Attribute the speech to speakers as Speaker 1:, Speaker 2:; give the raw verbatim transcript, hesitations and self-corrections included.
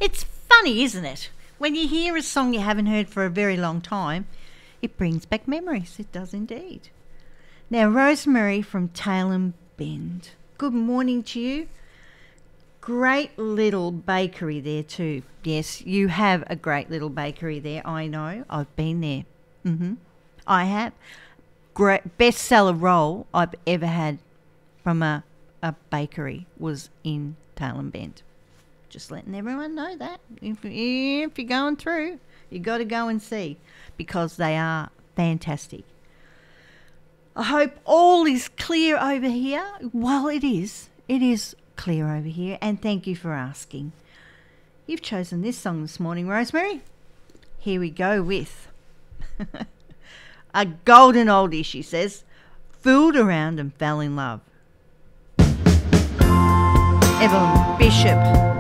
Speaker 1: It's funny, isn't it? When you hear a song you haven't heard for a very long time, it brings back memories. It does indeed. Now, Rosemary from Tailem Bend. Good morning to you. Great little bakery there too. Yes, you have a great little bakery there. I know. I've been there. Mm-hmm. I have. Great bestseller roll I've ever had from a, a bakery was in Tailem Bend. Just letting everyone know that. If, if you're going through, you got to go and see because they are fantastic. I hope all is clear over here. Well, it is. It is clear over here, and thank you for asking. You've chosen this song this morning, Rosemary. Here we go with a golden oldie, she says. Fooled around and fell in love. Evelyn Bishop.